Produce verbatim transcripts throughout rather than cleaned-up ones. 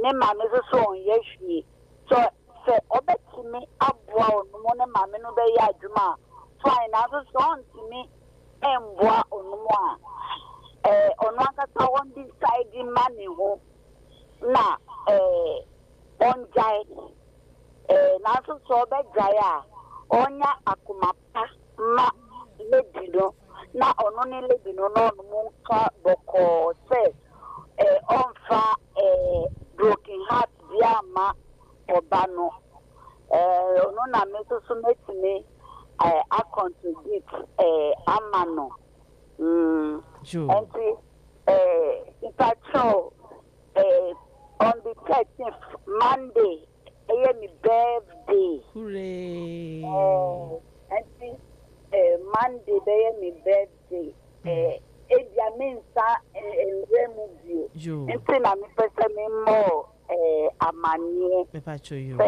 ne mame so so on yehwie so se obetimi aboa onumo ne mame no be ya adwuma fine na so so ontimi emboa onumo a eh onu akata won decide money ho na eh onjai eh na so so be jai a onya akumapa ma lebino na ono ne lebino no no nka boko se eh onfa eh broken heart dia ma obano eh ono na me so so metime eh a contribute eh amano mm Sure. and eh itacho eh on the thirteenth Monday eh my birthday. Hooray. Oh, and see eh Monday be my birthday. Eh edia mensa eh remove Yo. nti na me pese me mo eh amanie Me pacho yo.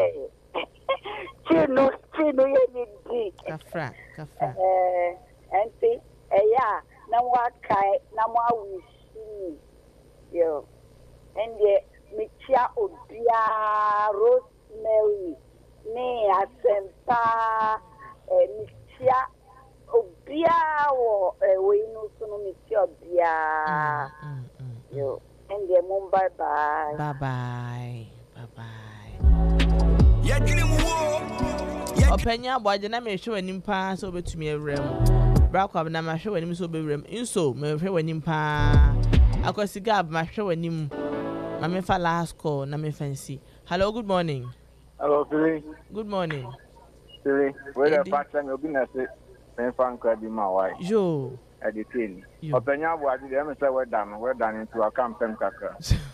chino chino ye ni di Kafra, kafra. eh nti eh ya na wa kai na wa wishi yo ende me chia obia Rosemary ni asempa eh me chia obia wo eh we no so no me chia obia Mm, mm. yo ende mum bye bye Bye bye. Bye bye. Ya dini mu wo. Openya aboaje na me hwe wanim pa so obetumi awrem. Brakwa na ma hwe wanim so obewrem. Inso me hwe wanim pa. Akwasi gab ma hwe wanim. Ma me fa last call na me fancy. Hello, good morning. Hello, Philly. Good morning. Philly, where the Eddie. pattern you'll be necessary. Pen fan crab in my wife. Jo. At the tail. You. Openya aboaje dem say we're done. We're done into a campaign kaka.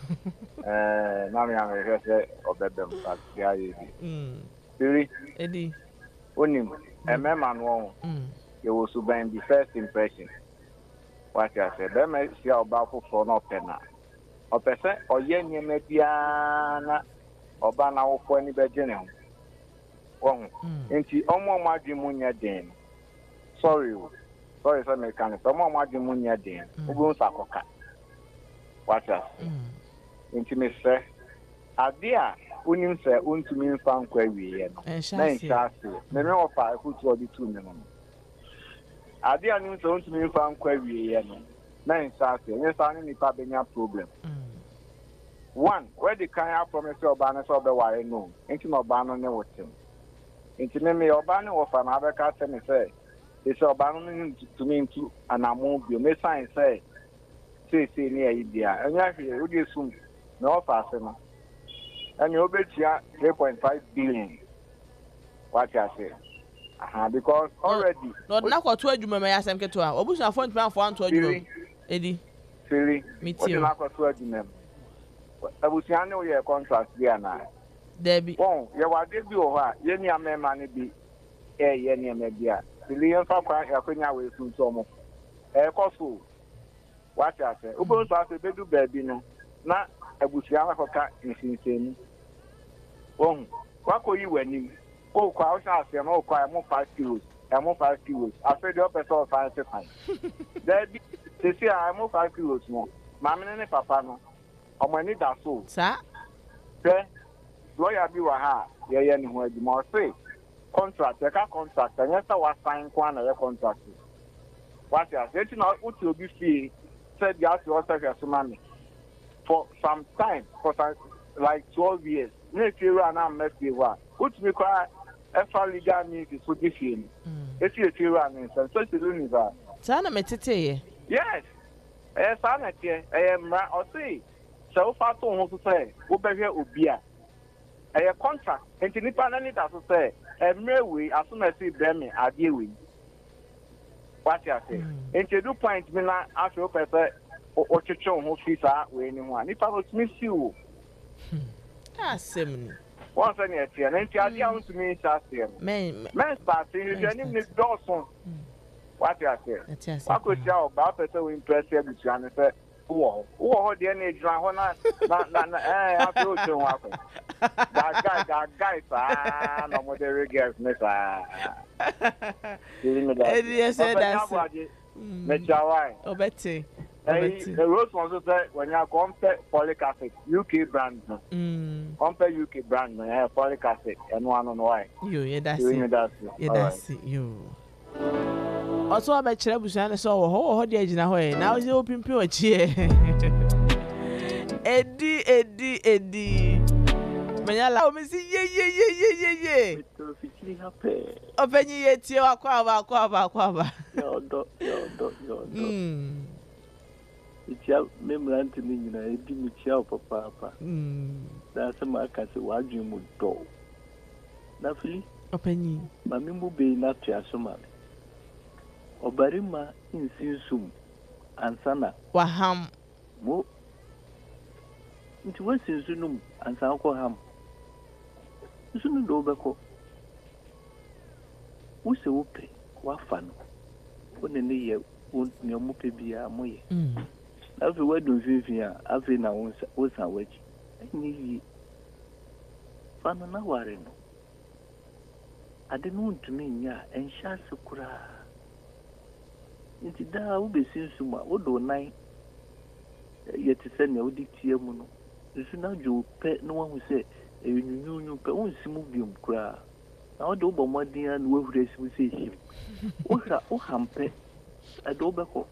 Eh, na me am here say obedem pass ya yi. Mm. Philly, Eddie. onim. E me man won. Mm. You will subin the first impression. What I said, them see about for no penna. O pese oye nyeme bia na oba na wo fo ni begene ho. Won. Enti omo madi munya den. Sorry. Sorry for me kan. Omo madi munya den. Ubu sakoka. What I say. Enti me say ade a unim say untumi mfa nkwa wiye no. Na nshase. Me me ofa akutu odi tu me no. Ade a nim say untumi mfa nkwa wiye no. Na nshase. Nye sa ni nipa benya problem. One, where the kind of promise of Banner so be why no. Into no banner ne wotem. Into me or banner of an other cat and say, it's a banner to me into an amount you may sign say, say, say near India. And you would you assume no fastener. And you bet you three point five billion. What I say. Uh-huh, because already. No, na kwa tu adwuma me yasem keto a. Obusu afon tuma afo anto adwuma. Edi. Philly. Me What too. na kwa tu adwuma. Abusiane wo ye contract bia na. Debi. Bon, ye wade bi o ha, ye ni amema ne bi. Eh ye ni amema bia. Philly en fa kwa yakonya we sun so mo. Eh koso. What I say. Ubo so ase bedu baabi no. Na abusiane ko ka nsinseni. Bon, wako yi wani. Ko kwa o sha ase no kwa mo five kilos. E mo five kilos. Afi de o person five five. Debi, se se a mo five kilos mo. Mama ne papa no. Omo ni da so. Sa? Say, lawyer bi wa ha, ye ye ni ho adwuma say contract, e ka contract, anya sa wa sign kwa na ye contract. What you say na uti obi fee, said you have to also so money. For some time, for some, like twelve years. Ne fi ra na mesti wa. Uti mi kwa e legal means is what fee. E fi fi ra na so so ti lu ni ba. Sa na metete ye. Yes. Eh sa na tie, eh mra o say so far to ho so say wo be hwe obi a eh contract enti nipa na ni da so say emre we aso na say be me ade we what you say enti do point me na afi o pese o cheche ho fisa we ni ho nipa no tumi si wo asem ni won say na tie na enti ade a ho tumi sa say men men start ni ni ni dawson what you say wa ko tia o ba pese we impress you and say wo wo de na ejira ho na na na eh afi o tun wa ko that guy that guy sa no mo de regers me sa Edi said that me chawai obeti Hey, the Rose also said when you compare folic acid, U K brand. Mm. Compare U K brand, yeah, folic acid, and one on why. You, yeah, that's You it. that's Yeah, that's it. You. Also, I bet you have so ho ho the age now. Now is open pure cheer. Eddie, Eddie, Eddie. May I allow me see ye ye ye ye ye ye. Open ye yet your aquava, aquava, aquava. Your dog, your dog, your dog. Hmm. It's your memory to me, you know, it didn't show papa. Hmm. That's a mark as a wild dream would do. Nothing. Open ye. Mammy will be not to assuming. Obarima in Sinsum and Sana. Waham. Mo. It was in Sunum and Sanko Ham. Sunu do beko. Wo se wo pe, wa fa no. Wo ne ne ye, wo ne mo pe bia moye. Mm. Afi wa do fifi a, afi na wo wo san waji. Ni yi. Fa no na ware no. Ade no ntumi nya, enhya se kura. Nti da wo be sinsuma, wo do nan. Ye te se ne wo di tie mu no. Nsu na jo pe no wa hu se enyunyunyu pe won simu biom kura na o do bo modin an wo hura simu se him o hra o hampe ado be ko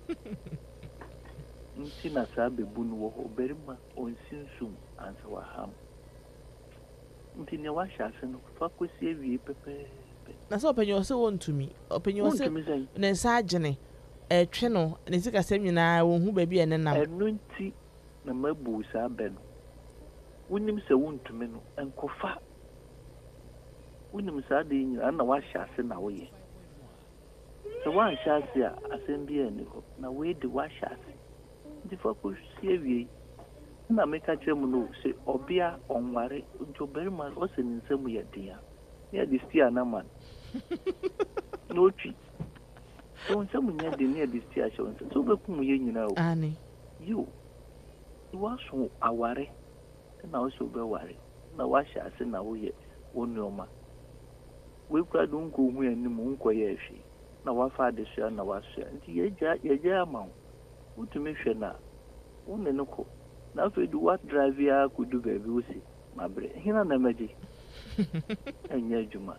nti na sa be bunu wo ho berima on sinsum ansa wa ham nti ne wa sha se no fa ko si ewie pepe na so openyo se won tumi openyo se na sa agene e twe no ne sika sem nyina wo hu ba bi ene nam enu nti na mabu sa be no wonim se wontumi no enkofa wonim sa de nyina na wa hyase na wo ye se wa hyase a asem bi ani ho na we de wa hyase ndi fa ko sie wie na meka kyerem no se obia onware nto berima o se nsem ye dia ne de stia na man no twi so nsem nya de ne de stia sho so be kum ye nyina o ani yo wa so aware na o so be ware na wa sha ase na wo ye wonoma we kura do nko hu anim nko ye hwe na wa fa de so na wa so nti ye ja ye ja ma utumi hwe na wonne no ko na fe du what drive ya ku du baby wo si mabre hina na maji enya juma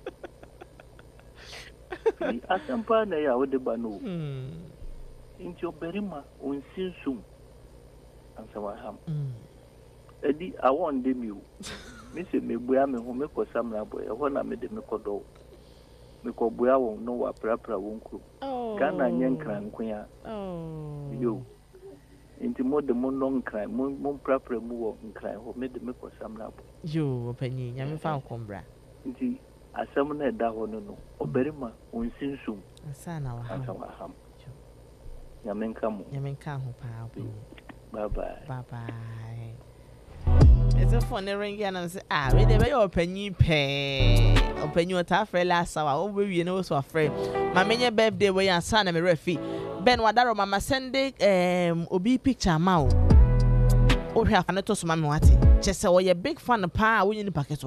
ni asampa na ya wo de ba no nti oberima on sinsum ansa wa ham edi awon de mi o me se me bua me ho me ko samra boy e ho na me de me ko do me ko bua won no wa prapra won kru kana nyen kran kwia oh yo inti mo de mo no nkran mo mo prapra mu wo nkran ho me de me ko samra boy yo opanyi nyame fa nkombra inti asam na da ho no no oberima on sinsum asa na wa ham nyame nka mo nyame nka ho pa opanyi bye bye bye bye. It's a funny ring and say, ah, we never your penny pay. Open your tough last hour. Oh, we know so afraid. My many birthday way and son and refi. Ben Wadaro, Mama Sunday, um, Obi picture mouth. Oh, have an autos, Mammy Watty. Just say, oh, you're big fan of power in the packet.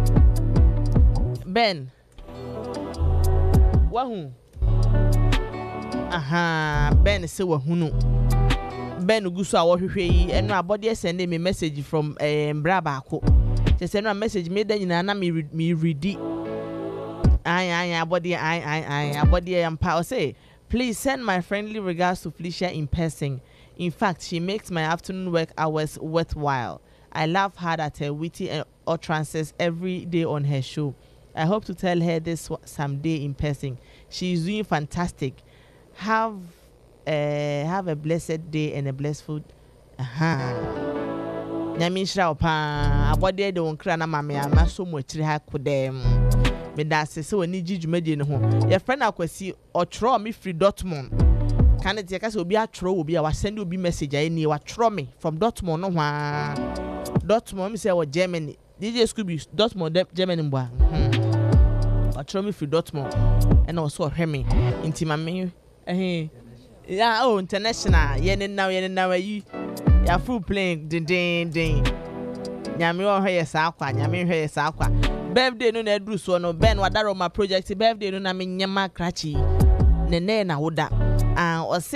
Ben, wahoo. Aha, Ben is so who know. Ben Gusu awohwehwe eno abode send me message from um, Brabako. She send a message me then na me me ready. Ai ai abode ai ai ai abode am pa say please send my friendly regards to Felicia in person. In fact, she makes my afternoon work hours worthwhile. I laugh hard at her witty utterances every day on her show. I hope to tell her this someday in person. She is doing fantastic. Have Uh, have a blessed day and a blissful. Aha. Nyami shra pa abode de won kra na mame ama so mo chiri ha kodem. Me da se se woni jijumade ne ho. Ye friend akwasi otro me free Dortmund. Kan it yaka se obi atro obi a wa send obi message ayi ni wa tro me from Dortmund no hwa. Dortmund me say wa Germany. D J Scooby Dortmund Germany mbo. Hmm. Otro me free Dortmund. And also hwe me. Inti mame eh yeah, oh, international. Yen now, yen now, you, you're full playing. Ding, ding, ding. Nyami o heye sakwa, nyami heye sakwa. Birthday no na dru so no Ben Wadaro my project birthday no na me nyama krachi. Nene na woda. Ah, o say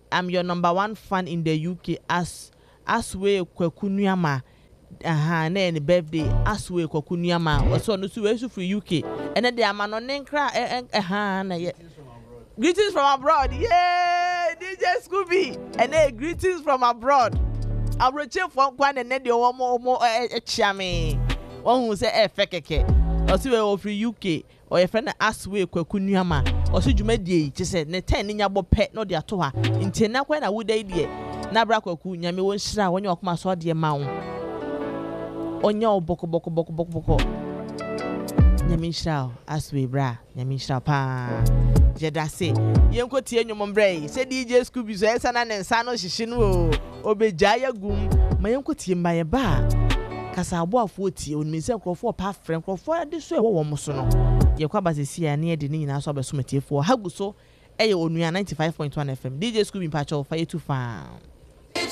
I'm your number one fan in the U K as as we kwaku nuama aha na any birthday as we kwaku nuama also no so we from U K and then the amano nenkra aha na ye greetings from abroad. Yeah, D J Scooby and then greetings from abroad. Abroche for kwan and then the omo omo echiame one who say e fekeke also we from U K or your friend as we kwaku nuama also dwumadie che se ne ten nya bo pe no de ato ha nti na kwa na wuda die na bra kwaku nyame won hira wonye okoma so de ma wo onya oboko boko boko boko boko nyame hira as we bra nyame hira pa jeda se yenko tie nwom mbrɛ se D J Scooby so esa na ne nsa no hyehye no o obeja ya gum ma yenko tie mbaye ba kasa aboafo tie onimi se nkrofo pa frɛ nkrofo de so e wo wo so no ye kwa basisi ya ne de ni nyina so abeso matiefo hagu so eye onua ninety-five point one F M D J Scooby Pacho fa yetu fa